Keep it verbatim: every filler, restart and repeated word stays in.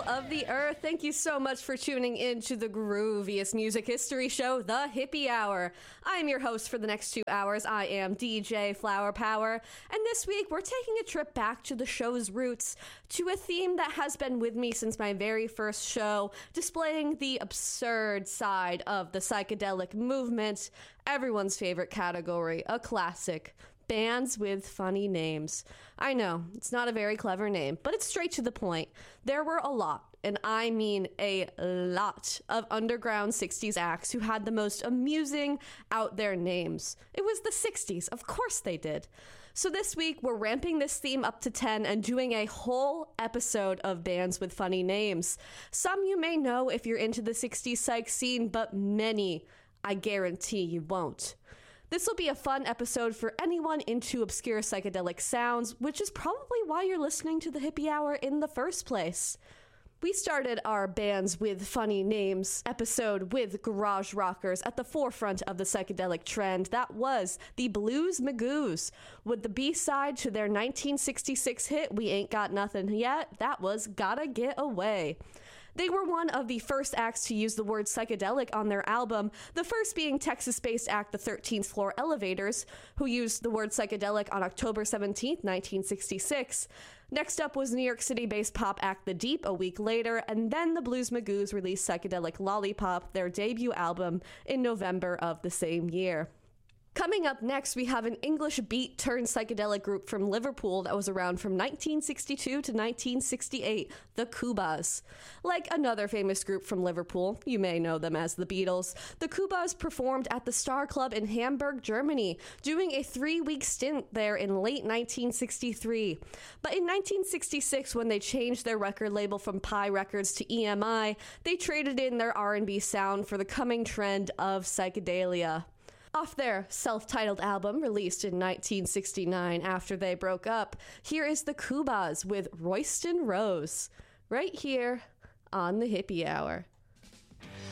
of the earth. Thank you so much for tuning in to the grooviest music history show, The Hippie Hour. I am your host for the next two hours. I am D J Flower Power, and this week we're taking a trip back to the show's roots, to a theme that has been with me since my very first show, displaying the absurd side of the psychedelic movement, everyone's favorite category, a classic. Bands with funny names. I know, it's not a very clever name, but it's straight to the point. There were a lot, and I mean a lot, of underground sixties acts who had the most amusing, out there names. It was the sixties, of course they did. So this week, we're ramping this theme up to ten and doing a whole episode of bands with funny names. Some you may know if you're into the sixties psych scene, but many, I guarantee you won't. This will be a fun episode for anyone into obscure psychedelic sounds, which is probably why you're listening to the Hippie Hour in the first place. We started our Bands with Funny Names episode with garage rockers at the forefront of the psychedelic trend. That was the Blues Magoos, with the B-side to their nineteen sixty-six hit, We Ain't Got Nothing Yet. That was Gotta Get Away. They were one of the first acts to use the word psychedelic on their album, the first being Texas-based act The thirteenth Floor Elevators, who used the word psychedelic on October seventeenth, nineteen sixty-six. Next up was New York City-based pop act The Deep a week later, and then the Blues Magoos released Psychedelic Lollipop, their debut album, in November of the same year. Coming up next, we have an English beat turned psychedelic group from Liverpool that was around from nineteen sixty-two to nineteen sixty-eight, the Kubas. Like another famous group from Liverpool, you may know them as the Beatles, the Kubas performed at the Star Club in Hamburg, Germany, doing a three-week stint there in late nineteen sixty-three. But in nineteen sixty-six, when they changed their record label from Pi Records to E M I, they traded in their R and B sound for the coming trend of psychedelia. Off their self-titled album, released in nineteen sixty-nine after they broke up, here is the Kubas with Royston Rose, right here on the Hippie Hour.